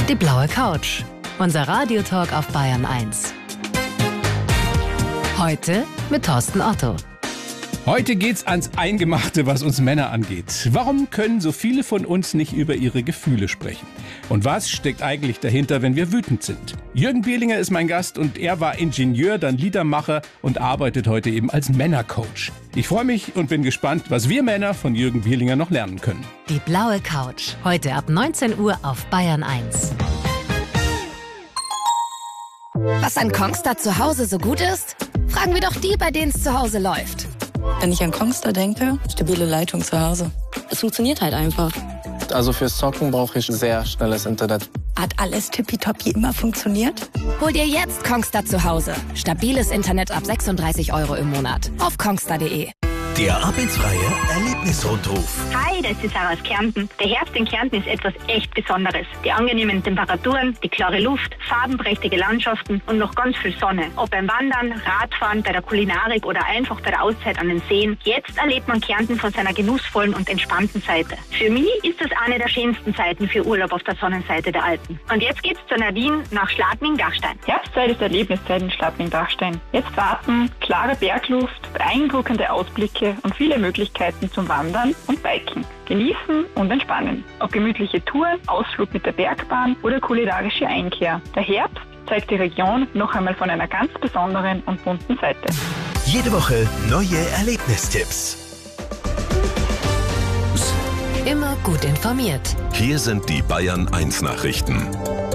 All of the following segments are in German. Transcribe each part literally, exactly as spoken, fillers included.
Die blaue Couch. Unser Radiotalk auf Bayern eins. Heute mit Thorsten Otto. Heute geht's ans Eingemachte, was uns Männer angeht. Warum können so viele von uns nicht über ihre Gefühle sprechen? Und was steckt eigentlich dahinter, wenn wir wütend sind? Jürgen Bielinger ist mein Gast und er war Ingenieur, dann Liedermacher und arbeitet heute eben als Männercoach. Ich freue mich und bin gespannt, was wir Männer von Jürgen Bielinger noch lernen können. Die blaue Couch. Heute ab neunzehn Uhr auf Bayern eins. Was an Kongstar zu Hause so gut ist? Fragen wir doch die, bei denen es zu Hause läuft. Wenn ich an Kongstar denke, stabile Leitung zu Hause. Es funktioniert halt einfach. Also fürs Zocken brauche ich sehr schnelles Internet. Hat alles tippitoppi immer funktioniert? Hol dir jetzt Kongstar zu Hause. Stabiles Internet ab sechsunddreißig Euro im Monat. Auf kongstar punkt de. Der arbeitsfreie Erlebnisrundruf. Hi, das ist Sarah aus Kärnten. Der Herbst in Kärnten ist etwas echt Besonderes. Die angenehmen Temperaturen, die klare Luft, farbenprächtige Landschaften und noch ganz viel Sonne. Ob beim Wandern, Radfahren, bei der Kulinarik oder einfach bei der Auszeit an den Seen. Jetzt erlebt man Kärnten von seiner genussvollen und entspannten Seite. Für mich ist das eine der schönsten Zeiten für Urlaub auf der Sonnenseite der Alpen. Und jetzt geht's zu Nadine nach Schladming-Dachstein. Herbstzeit ist Erlebniszeit in Schladming-Dachstein. Jetzt warten klare Bergluft, beeindruckende Ausblicke und viele Möglichkeiten zum Wandern und Biken. Genießen und entspannen. Ob gemütliche Touren, Ausflug mit der Bergbahn oder kulinarische Einkehr. Der Herbst zeigt die Region noch einmal von einer ganz besonderen und bunten Seite. Jede Woche neue Erlebnistipps. Immer gut informiert. Hier sind die Bayern eins Nachrichten.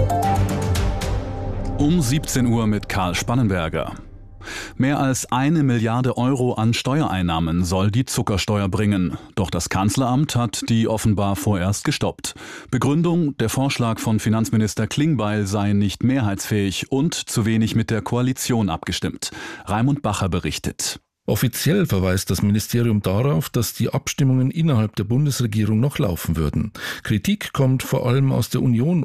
Um siebzehn Uhr mit Karl Spannenberger. Mehr als eine Milliarde Euro an Steuereinnahmen soll die Zuckersteuer bringen. Doch das Kanzleramt hat die offenbar vorerst gestoppt. Begründung: Der Vorschlag von Finanzminister Klingbeil sei nicht mehrheitsfähig und zu wenig mit der Koalition abgestimmt. Raimund Bacher berichtet. Offiziell verweist das Ministerium darauf, dass die Abstimmungen innerhalb der Bundesregierung noch laufen würden. Kritik kommt vor allem aus der Union